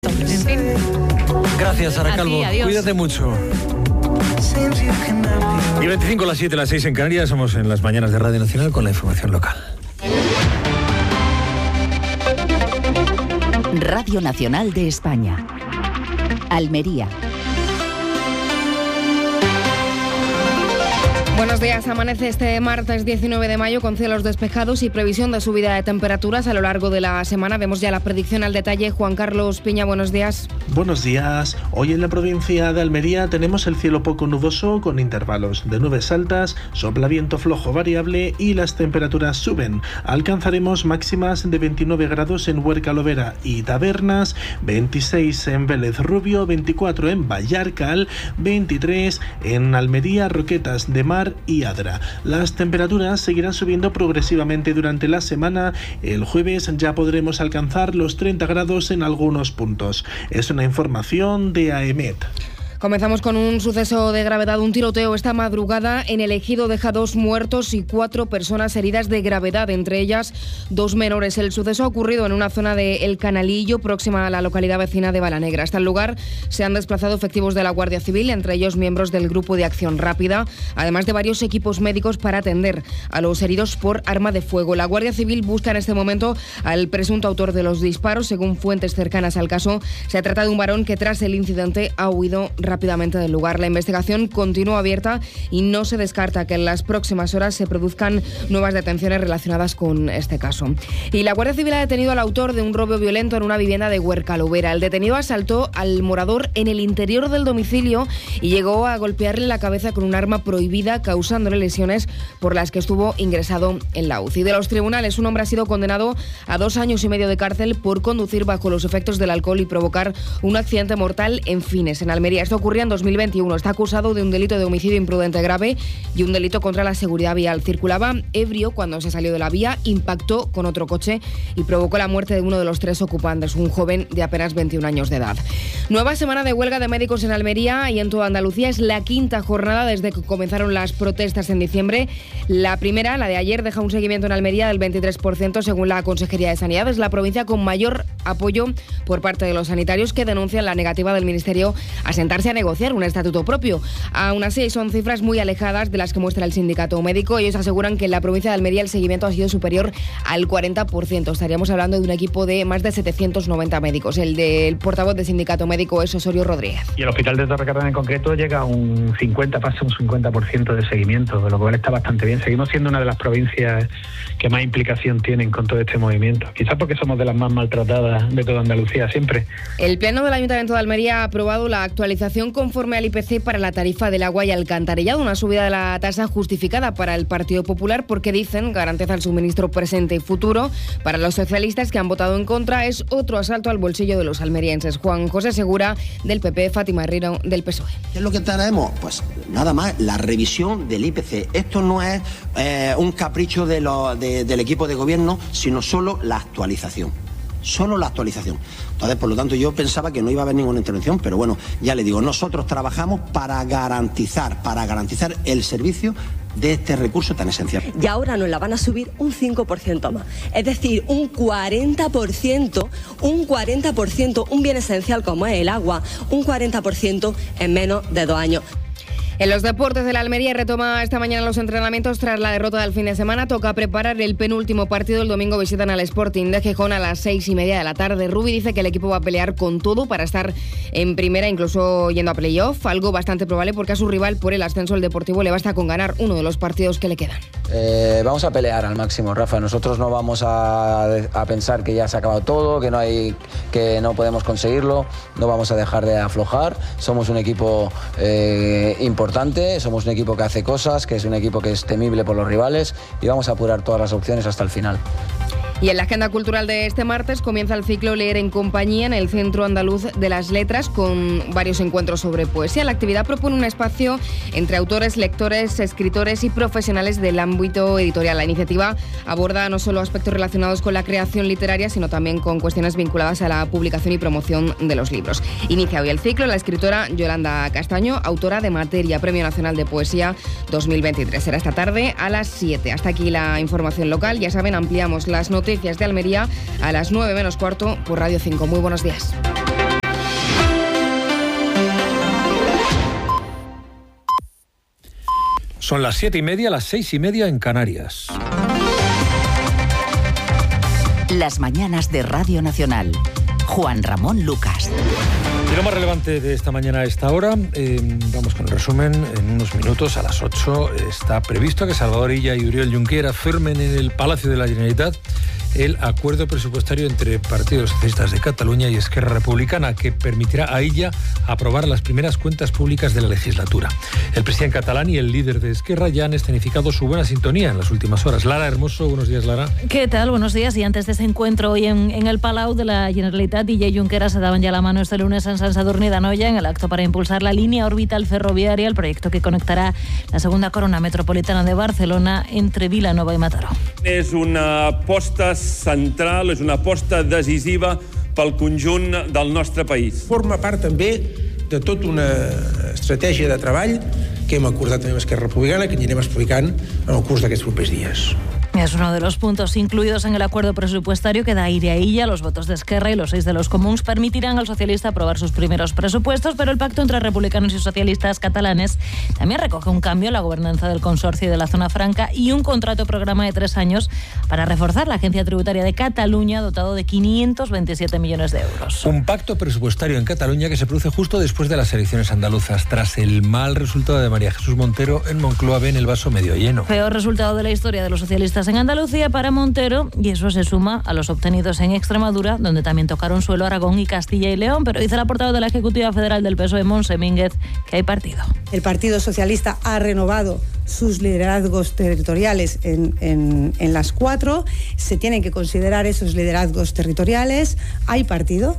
En fin. Gracias, Sara Calvo. Adiós. Cuídate mucho. Y 25 a las 7, las 6 en Canarias. Somos en las mañanas de Radio Nacional con la información local. Radio Nacional de España. Almería. Buenos días, amanece este martes 19 de mayo con cielos despejados y previsión de subida de temperaturas a lo largo de la semana. Vemos ya la predicción al detalle. Juan Carlos Piña, buenos días. Buenos días. Hoy en la provincia de Almería tenemos el cielo poco nuboso con intervalos de nubes altas, sopla viento flojo variable y las temperaturas suben. Alcanzaremos máximas de 29 grados en Huerca Lovera y Tabernas, 26 en Vélez Rubio, 24 en Vallarcal, 23 en Almería, Roquetas de Mar y Adra. Las temperaturas seguirán subiendo progresivamente durante la semana. El jueves ya podremos alcanzar los 30 grados en algunos puntos. Es una información de AEMET. Comenzamos con un suceso de gravedad. Un tiroteo esta madrugada en el Ejido deja 2 muertos y 4 personas heridas de gravedad, entre ellas 2 menores. El suceso ha ocurrido en una zona de El Canalillo, próxima a la localidad vecina de Balanegra. Hasta el lugar se han desplazado efectivos de la Guardia Civil, entre ellos miembros del Grupo de Acción Rápida, además de varios equipos médicos para atender a los heridos por arma de fuego. La Guardia Civil busca en este momento al presunto autor de los disparos. Según fuentes cercanas al caso, se trata de un varón que tras el incidente ha huido rápidamente del lugar. La investigación continúa abierta y no se descarta que en las próximas horas se produzcan nuevas detenciones relacionadas con este caso. Y la Guardia Civil ha detenido al autor de un robo violento en una vivienda de Huerca Lovera. El detenido asaltó al morador en el interior del domicilio y llegó a golpearle la cabeza con un arma prohibida, causándole lesiones por las que estuvo ingresado en la UCI. De los tribunales, un hombre ha sido condenado a 2 años y medio de cárcel por conducir bajo los efectos del alcohol y provocar un accidente mortal en Fines, en Almería. Esto ocurrió en 2021. Está acusado de un delito de homicidio imprudente grave y un delito contra la seguridad vial. Circulaba ebrio cuando se salió de la vía, impactó con otro coche y provocó la muerte de uno de los 3 ocupantes, un joven de apenas 21 años de edad. Nueva semana de huelga de médicos en Almería y en toda Andalucía. Es la 5ª jornada desde que comenzaron las protestas en diciembre. La primera, la de ayer, deja un seguimiento en Almería del 23%, según la Consejería de Sanidad. Es la provincia con mayor apoyo por parte de los sanitarios, que denuncian la negativa del Ministerio a sentarse a negociar un estatuto propio. Aún así, son cifras muy alejadas de las que muestra el sindicato médico. Ellos aseguran que en la provincia de Almería el seguimiento ha sido superior al 40%. Estaríamos hablando de un equipo de más de 790 médicos. El del portavoz del sindicato médico es Osorio Rodríguez. Y el hospital de Torrecárdenas en concreto llega a un 50% de seguimiento, de lo cual está bastante bien. Seguimos siendo una de las provincias que más implicación tienen con todo este movimiento. Quizás porque somos de las más maltratadas de toda Andalucía siempre. El Pleno del Ayuntamiento de Almería ha aprobado la actualización conforme al IPC para la tarifa del agua y alcantarillado, una subida de la tasa justificada para el Partido Popular porque, dicen, garantiza el suministro presente y futuro. Para los socialistas, que han votado en contra, es otro asalto al bolsillo de los almerienses. Juan José Segura del PP, Fátima Herrero del PSOE. ¿Qué es lo que tenemos? Pues nada más, la revisión del IPC. Esto no es un capricho del equipo de gobierno, sino solo la actualización. Solo la actualización. Entonces, por lo tanto, yo pensaba que no iba a haber ninguna intervención, pero bueno, ya le digo, nosotros trabajamos para garantizar el servicio de este recurso tan esencial. Y ahora nos la van a subir un 5% más. Es decir, un 40%, un bien esencial como es el agua, un 40% en menos de 2 años. En los deportes, de la Almería retoma esta mañana los entrenamientos tras la derrota del fin de semana. Toca preparar el penúltimo partido. El domingo visitan al Sporting de Gijón a las 6:30 de la tarde. Rubi dice que el equipo va a pelear con todo para estar en primera, incluso yendo a playoff, algo bastante probable porque a su rival por el ascenso, el Deportivo, le basta con ganar uno de los partidos que le quedan. Vamos a pelear al máximo, Rafa. Nosotros no vamos a pensar que ya se ha acabado todo, que no podemos conseguirlo. No vamos a dejar de aflojar. Somos un equipo importante, somos un equipo que hace cosas, que es un equipo que es temible por los rivales y vamos a apurar todas las opciones hasta el final. Y en la agenda cultural de este martes comienza el ciclo Leer en Compañía en el Centro Andaluz de las Letras, con varios encuentros sobre poesía. La actividad propone un espacio entre autores, lectores, escritores y profesionales del ámbito editorial. La iniciativa aborda no solo aspectos relacionados con la creación literaria, sino también con cuestiones vinculadas a la publicación y promoción de los libros. Inicia hoy el ciclo la escritora Yolanda Castaño, autora de Materia, Premio Nacional de Poesía 2023. Será esta tarde a las 7. Hasta aquí la información local. Ya saben, ampliamos las noticias de Almería a las 9 menos cuarto por Radio 5. Muy buenos días. Son las 7:30, las 6:30 en Canarias. Las mañanas de Radio Nacional. Juan Ramón Lucas. Y lo más relevante de esta mañana a esta hora, vamos con el resumen. En unos minutos, a las 8, está previsto que Salvador Illa y Oriol Junqueras firmen en el Palacio de la Generalitat el acuerdo presupuestario entre Partidos Socialistas de Cataluña y Esquerra Republicana, que permitirá a Illa aprobar las primeras cuentas públicas de la legislatura. El presidente catalán y el líder de Esquerra ya han escenificado su buena sintonía en las últimas horas. Lara Hermoso, buenos días, Lara. ¿Qué tal? Buenos días. Y antes de ese encuentro hoy en el Palau de la Generalitat, Illa y Junqueras se daban ya la mano este lunes en Sant Sadurní d'Anoia en el acto para impulsar la línea orbital ferroviaria, el proyecto que conectará la segunda corona metropolitana de Barcelona entre Vilanova y Mataró. És una aposta central, és una aposta decisiva pel conjunt del nostre país. Forma part també de tota una estratègia de treball que hem acordat també amb Esquerra Republicana, que anirem explicant en el curs d'aquests propers dies. Es uno de los puntos incluidos en el acuerdo presupuestario que da aire a Illa. Los votos de Esquerra y los 6 de los comuns permitirán al socialista aprobar sus primeros presupuestos, pero el pacto entre republicanos y socialistas catalanes también recoge un cambio en la gobernanza del consorcio de la Zona Franca y un contrato programa de 3 años para reforzar la Agencia Tributaria de Cataluña, dotado de 527 millones de euros. Un pacto presupuestario en Cataluña que se produce justo después de las elecciones andaluzas, tras el mal resultado de María Jesús Montero. En Moncloa ven el vaso medio lleno. Peor resultado de la historia de los socialistas en Andalucía para Montero, y eso se suma a los obtenidos en Extremadura, donde también tocaron suelo Aragón y Castilla y León. Pero dice la portavoz de la Ejecutiva Federal del PSOE, Montse Mínguez, que hay partido. El Partido Socialista ha renovado sus liderazgos territoriales en las 4. Se tienen que considerar esos liderazgos territoriales. Hay partido,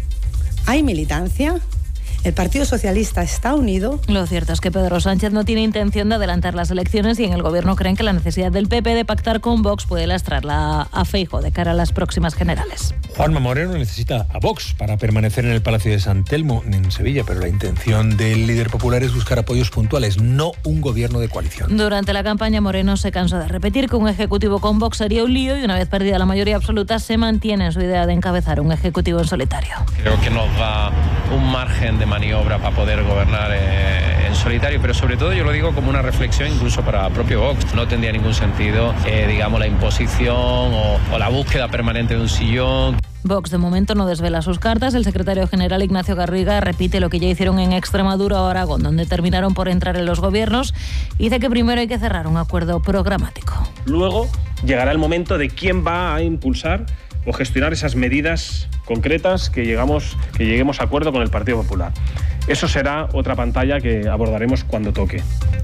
hay militancia. El Partido Socialista está unido. Lo cierto es que Pedro Sánchez no tiene intención de adelantar las elecciones y en el Gobierno creen que la necesidad del PP de pactar con Vox puede lastrarla a Feijóo de cara a las próximas generales. Juanma Moreno necesita a Vox para permanecer en el Palacio de San Telmo, en Sevilla, pero la intención del líder popular es buscar apoyos puntuales, no un gobierno de coalición. Durante la campaña, Moreno se cansó de repetir que un ejecutivo con Vox sería un lío y una vez perdida la mayoría absoluta se mantiene en su idea de encabezar un ejecutivo en solitario. Creo que nos da un margen de maniobra para poder gobernar en solitario, pero sobre todo yo lo digo como una reflexión incluso para el propio Vox. No tendría ningún sentido, digamos, la imposición o la búsqueda permanente de un sillón. Vox de momento no desvela sus cartas. El secretario general Ignacio Garriga repite lo que ya hicieron en Extremadura o Aragón, donde terminaron por entrar en los gobiernos. Dice que primero hay que cerrar un acuerdo programático. Luego llegará el momento de quién va a impulsar o gestionar esas medidas concretas que lleguemos a acuerdo con el Partido Popular. Eso será otra pantalla que abordaremos cuando toque.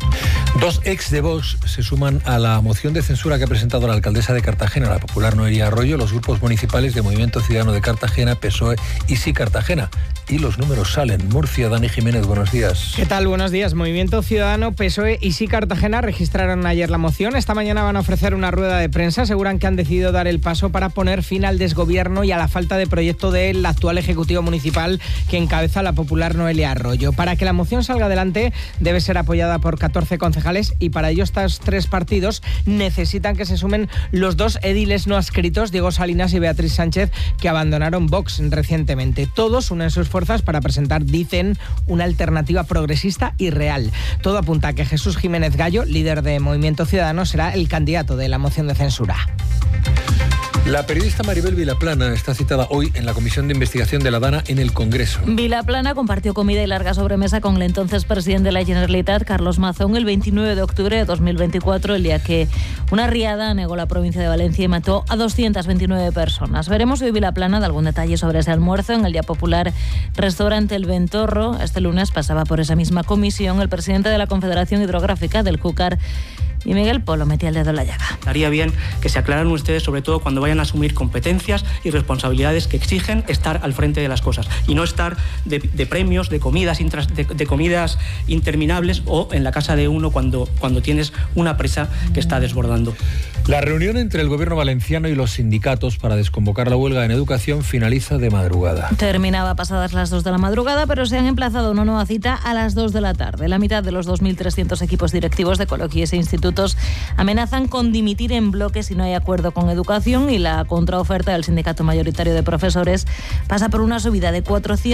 2 ex de Vox se suman a la moción de censura que ha presentado la alcaldesa de Cartagena, la popular Noelia Arroyo, los grupos municipales de Movimiento Ciudadano de Cartagena, PSOE y Sí Cartagena. Y los números salen. Murcia, Dani Jiménez, buenos días. ¿Qué tal? Buenos días. Movimiento Ciudadano, PSOE y Sí Cartagena registraron ayer la moción. Esta mañana van a ofrecer una rueda de prensa. Aseguran que han decidido dar el paso para poner fin al desgobierno y a la falta de proyecto del actual Ejecutivo Municipal que encabeza la popular Noelia Arroyo. Para que la moción salga adelante debe ser apoyada por 14 concejales y para ello estos 3 partidos necesitan que se sumen los 2 ediles no adscritos, Diego Salinas y Beatriz Sánchez, que abandonaron Vox recientemente. Todos unen sus fuerzas para presentar, dicen, una alternativa progresista y real. Todo apunta a que Jesús Jiménez Gallo, líder de Movimiento Ciudadano, será el candidato de la moción de censura. La periodista Maribel Vilaplana está citada hoy en la Comisión de Investigación de la DANA en el Congreso. Vilaplana compartió comida y larga sobremesa con el entonces presidente de la Generalitat, Carlos Mazón, el 29 de octubre de 2024, el día que una riada anegó la provincia de Valencia y mató a 229 personas. Veremos si hoy Vilaplana da algún detalle sobre ese almuerzo en el ya popular restaurante El Ventorro. Este lunes pasaba por esa misma comisión el presidente de la Confederación Hidrográfica del Júcar, y Miguel Polo metía el dedo en la llaga. Estaría bien que se aclararan ustedes, sobre todo cuando vayan a asumir competencias y responsabilidades que exigen estar al frente de las cosas y no estar de premios, de comidas interminables o en la casa de uno cuando tienes una presa que está desbordando. La reunión entre el gobierno valenciano y los sindicatos para desconvocar la huelga en educación finaliza de madrugada. Terminaba pasadas las 2 de la madrugada, pero se han emplazado a una nueva cita a las 2 de la tarde. La mitad de los 2.300 equipos directivos de colegios e institutos institutos amenazan con dimitir en bloque si no hay acuerdo con Educación, y la contraoferta del sindicato mayoritario de profesores pasa por una subida de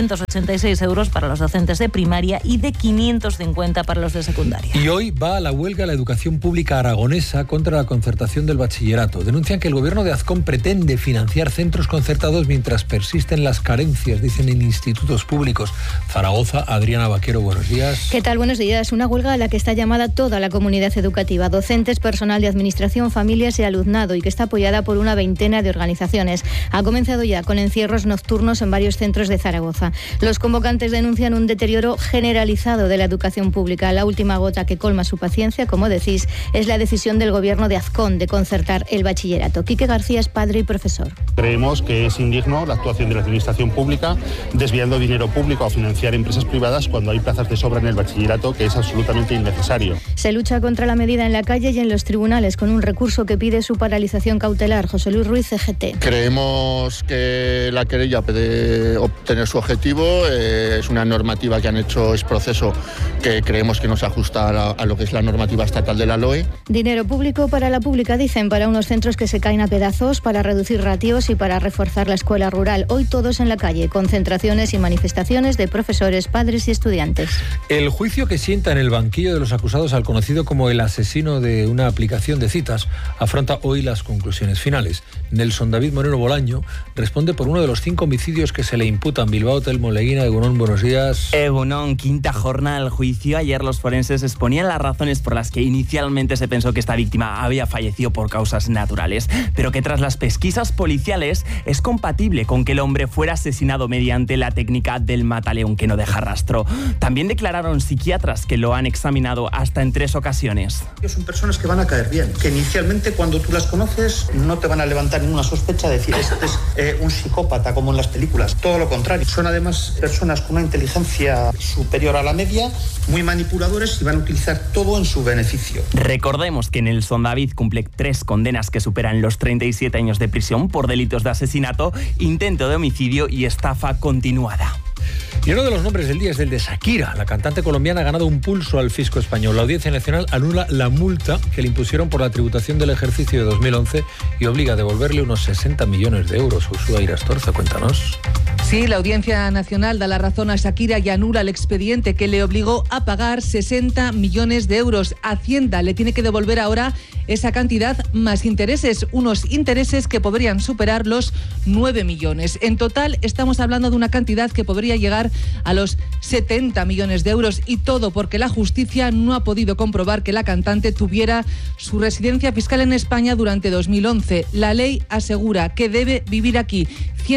486 euros para los docentes de primaria y de 550 para los de secundaria. Y hoy va a la huelga la educación pública aragonesa contra la concertación del bachillerato. Denuncian que el gobierno de Azcón pretende financiar centros concertados mientras persisten las carencias, dicen, en institutos públicos. Zaragoza, Adriana Vaquero, buenos días. ¿Qué tal? Buenos días. Una huelga a la que está llamada toda la comunidad educativa, docentes, personal de administración, familias y alumnado, y que está apoyada por una veintena de organizaciones. Ha comenzado ya con encierros nocturnos en varios centros de Zaragoza. Los convocantes denuncian un deterioro generalizado de la educación pública. La última gota que colma su paciencia, como decís, es la decisión del gobierno de Azcón de concertar el bachillerato. Quique García es padre y profesor. Creemos que es indigno la actuación de la administración pública desviando dinero público a financiar empresas privadas cuando hay plazas de sobra en el bachillerato, que es absolutamente innecesario. Se lucha contra la medida en la calle y en los tribunales con un recurso que pide su paralización cautelar. José Luis Ruiz, CGT. Creemos que la querella puede obtener su objetivo. Es una normativa que han hecho, es proceso que creemos que no se ajusta a lo que es la normativa estatal de la LOE. Dinero público para la pública, dicen, para unos centros que se caen a pedazos, para reducir ratios y para reforzar la escuela rural. Hoy todos en la calle, concentraciones y manifestaciones de profesores, padres y estudiantes. El juicio que sienta en el banquillo de los acusados al conocido como el asesino de una aplicación de citas afronta hoy las conclusiones finales. Nelson David Moreno Bolaño responde por uno de los 5 homicidios que se le imputan. Bilbao, Telmo Leguina, Egunon, buenos días. Egunon, quinta jornada del juicio. Ayer los forenses exponían las razones por las que inicialmente se pensó que esta víctima había fallecido por causas naturales, pero que tras las pesquisas policiales es compatible con que el hombre fuera asesinado mediante la técnica del mataleón que no deja rastro. También declararon psiquiatras que lo han examinado hasta en 3 ocasiones. Son personas que van a caer bien, que inicialmente cuando tú las conoces no te van a levantar ninguna sospecha de decir este es un psicópata como en las películas. Todo lo contrario. Son además personas con una inteligencia superior a la media, muy manipuladores y van a utilizar todo en su beneficio. Recordemos que Nelson David cumple 3 condenas que superan los 37 años de prisión por delitos de asesinato, intento de homicidio y estafa continuada. Y uno de los nombres del día es el de Shakira. La cantante colombiana ha ganado un pulso al fisco español. La Audiencia Nacional anula la multa que le impusieron por la tributación del ejercicio de 2011 y obliga a devolverle unos 60 millones de euros. Ursula Irastorza, cuéntanos. Sí, la Audiencia Nacional da la razón a Shakira y anula el expediente que le obligó a pagar 60 millones de euros. Hacienda le tiene que devolver ahora esa cantidad más intereses, unos intereses que podrían superar los 9 millones. En total estamos hablando de una cantidad que podría llegar a los 70 millones de euros, y todo porque la justicia no ha podido comprobar que la cantante tuviera su residencia fiscal en España durante 2011. La ley asegura que debe vivir aquí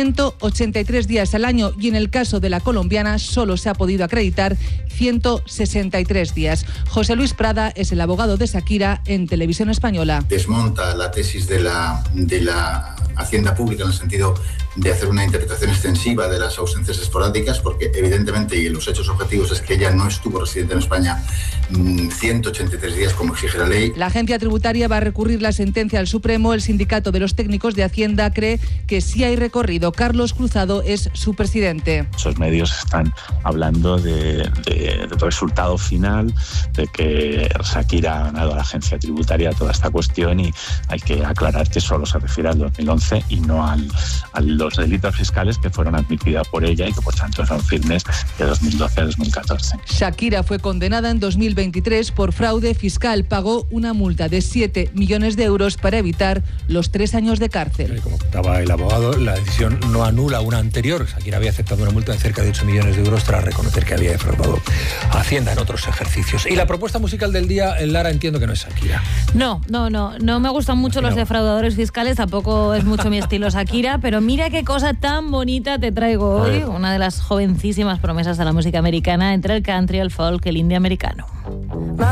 183 días al año y en el caso de la colombiana solo se ha podido acreditar 163 días. José Luis Prada es el abogado de Shakira en Televisión Española. Desmonta la tesis de la Hacienda Pública en el sentido de hacer una interpretación extensiva de las ausencias esporádicas, porque evidentemente, y los hechos objetivos es que ella no estuvo residente en España 183 días como exige la ley. La agencia tributaria va a recurrir la sentencia al Supremo. El sindicato de los técnicos de Hacienda cree que sí hay recorrido. Carlos Cruzado es su presidente. Esos medios están hablando del resultado final, de que Shakira ha ganado a la agencia tributaria toda esta cuestión, y hay que aclarar que solo se refiere al 2011 y no a los delitos fiscales que fueron admitidos por ella y que por tanto son firmes de 2012 a 2014. Shakira fue condenada en 2023 por fraude fiscal. Pagó una multa de 7 millones de euros para evitar los 3 años de cárcel. Como contaba el abogado, la decisión no anula una anterior. Shakira había aceptado una multa de cerca de 8 millones de euros tras reconocer que había defraudado a Hacienda en otros ejercicios. Y la propuesta musical del día, Lara, entiendo que no es Shakira. No me gustan mucho los defraudadores fiscales, tampoco es mucho mi estilo Shakira, pero mira qué cosa tan bonita te traigo hoy, una de las jovencísimas promesas de la música americana, entre el country, el folk, el indie americano.